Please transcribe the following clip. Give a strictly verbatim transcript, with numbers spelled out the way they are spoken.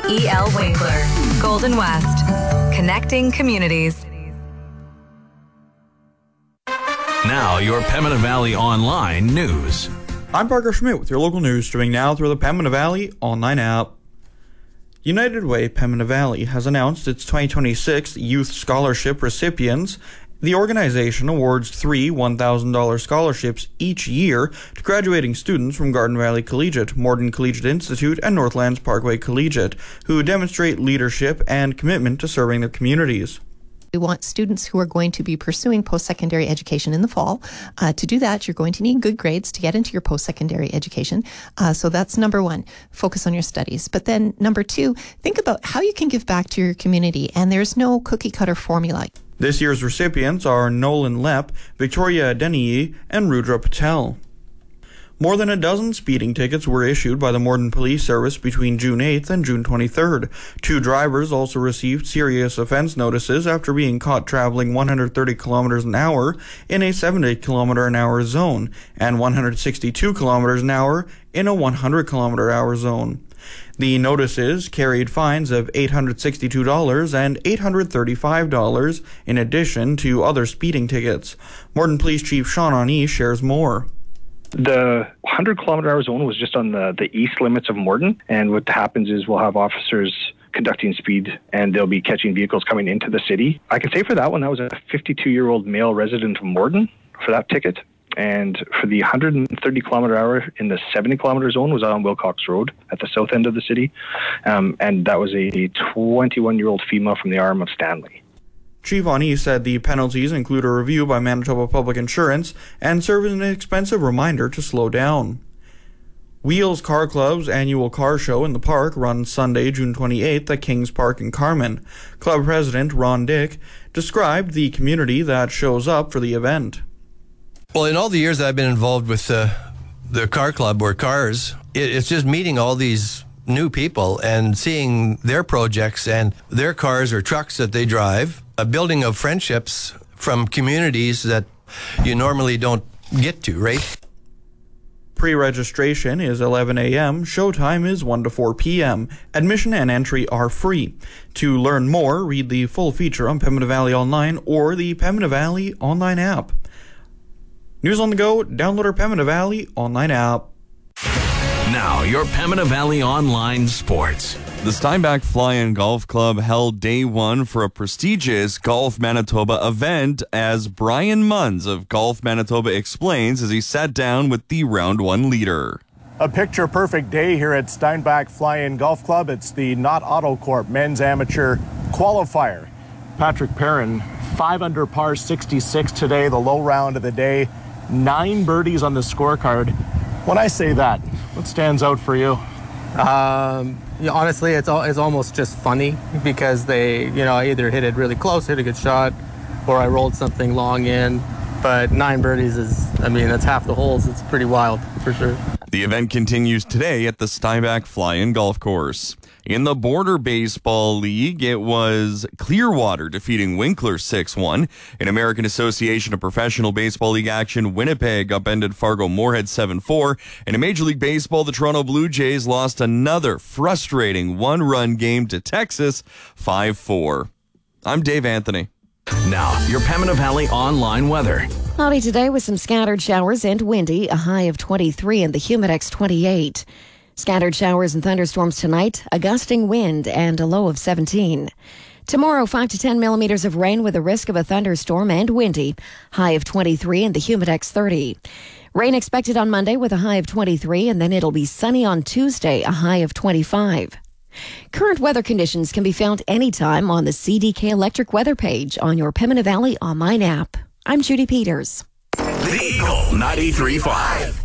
E L. Winkler. Golden West. Connecting communities. Now, your Pembina Valley Online news. I'm Parker Schmidt with your local news, streaming now through the Pembina Valley Online app. United Way Pembina Valley has announced its twenty twenty-six Youth Scholarship recipients. The organization awards three one thousand dollars scholarships each year to graduating students from Garden Valley Collegiate, Morden Collegiate Institute, and Northlands Parkway Collegiate, who demonstrate leadership and commitment to serving their communities. We want students who are going to be pursuing post-secondary education in the fall. Uh, to do that, you're going to need good grades to get into your post-secondary education. Uh, so that's number one, focus on your studies. But then number two, think about how you can give back to your community. And there's no cookie-cutter formula. This year's recipients are Nolan Lepp, Victoria Deniyi, and Rudra Patel. More than a dozen speeding tickets were issued by the Morden Police Service between June eighth and June twenty-third. Two drivers also received serious offense notices after being caught traveling one hundred thirty kilometers an hour in a seventy kilometer an hour zone and one hundred sixty-two kilometers an hour in a one hundred kilometer an hour zone. The notices carried fines of eight hundred sixty-two dollars and eight hundred thirty-five dollars in addition to other speeding tickets. Morden Police Chief Sean Oni shares more. The one hundred kilometer hour zone was just on the, the east limits of Morden, and what happens is we'll have officers conducting speed and they'll be catching vehicles coming into the city. I can say for that one, that was a fifty-two-year-old male resident of Morden for that ticket. And for the one hundred thirty kilometer hour in the seventy kilometer zone was on Wilcox Road at the south end of the city. Um, and that was a twenty-one-year-old female from the arm of Stanley. Chief Oni said the penalties include a review by Manitoba Public Insurance and serve as an expensive reminder to slow down. Wheels Car Club's annual car show in the park runs Sunday, June twenty-eighth at Kings Park in Carman. Club President Ron Dick described the community that shows up for the event. Well, in all the years that I've been involved with uh, the car club or cars, it, it's just meeting all these new people and seeing their projects and their cars or trucks that they drive, a building of friendships from communities that you normally don't get to, right? Pre-registration is eleven a.m., showtime is one to four p.m. Admission and entry are free. To learn more, read the full feature on Pembina Valley Online or the Pembina Valley Online app. News on the go, download our Pembina Valley Online app. Now, your Pembina Valley Online sports. The Steinbach Fly-In Golf Club held day one for a prestigious Golf Manitoba event, as Brian Munns of Golf Manitoba explains as he sat down with the round one leader. A picture-perfect day here at Steinbach Fly-In Golf Club. It's the Knott Auto Corp Men's Amateur Qualifier. Patrick Perrin, five under par sixty-six today, the low round of the day. Nine birdies on the scorecard. When I say that, what stands out for you? Um, yeah, honestly, it's all, it's almost just funny because they, you know, I either hit it really close, hit a good shot, or I rolled something long in. But nine birdies is, I mean, that's half the holes. It's pretty wild, for sure. The event continues today at the Steinbach Fly-In Golf Course. In the Border Baseball League, it was Clearwater defeating Winkler six one. In American Association of Professional Baseball League action, Winnipeg upended Fargo-Moorhead seven four. And in Major League Baseball, the Toronto Blue Jays lost another frustrating one-run game to Texas five four. I'm Dave Anthony. Now, your Pembina Valley Online weather. Cloudy today with some scattered showers and windy, a high of twenty-three and the Humidex twenty-eight. Scattered showers and thunderstorms tonight, a gusting wind and a low of seventeen. Tomorrow, five to ten millimeters of rain with a risk of a thunderstorm and windy, high of twenty-three and the Humidex thirty. Rain expected on Monday with a high of twenty-three, and then it'll be sunny on Tuesday, a high of twenty-five. Current weather conditions can be found anytime on the C D K Electric weather page on your Pembina Valley Online app. I'm Judy Peters. The Eagle ninety-three point five.